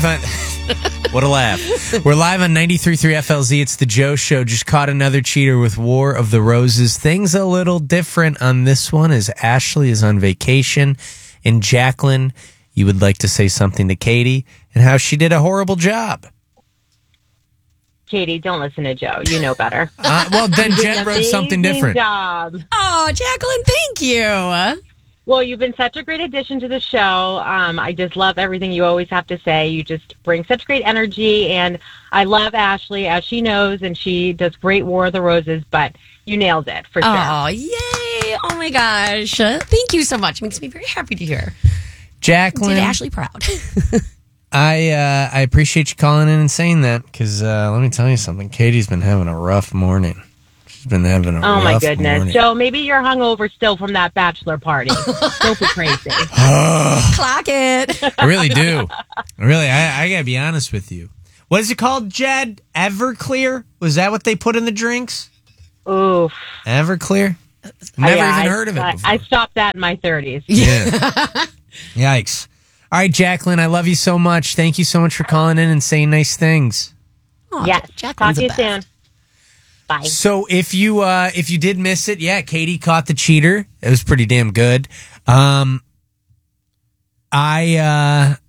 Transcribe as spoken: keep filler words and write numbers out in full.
What a laugh. We're live on ninety-three point three F L Z. It's the Joe Show. Just caught another cheater with War of the Roses. Things a little different on this one as Ashley is on vacation. And Jacqueline, you would like to say something to Katie and how she did a horrible job. Katie, don't listen to Joe. You know better. Uh, well, then Jen wrote something different. Job. Oh, Jacqueline, thank you. Well, you've been such a great addition to the show. Um, I just love everything you always have to say. You just bring such great energy, and I love Ashley, as she knows, and she does great War of the Roses, but you nailed it, for sure. Oh, yay. Oh, my gosh. Thank you so much. Makes me very happy to hear. Jacqueline. Did Ashley proud. I uh, I appreciate you calling in and saying that, because uh, let me tell you something. Katie's been having a rough morning. She's been having a oh rough my goodness, morning. Joe. Maybe you're hungover still from that bachelor party. Don't be crazy. Clock it. I really do. Really, I, I gotta be honest with you. What is it called, Jed? Everclear? Was that what they put in the drinks? Oof. Everclear? Never Yeah, even I- heard of it I, before. I stopped that in my thirties. Yeah. Yikes. All right, Jacqueline, I love you so much. Thank you so much for calling in and saying nice things. Oh, Yes. Ja- Talk Jacqueline's to you the soon. best. Bye. So if you uh, if you did miss it, yeah, Katie caught the cheater. It was pretty damn good. Um, I uh,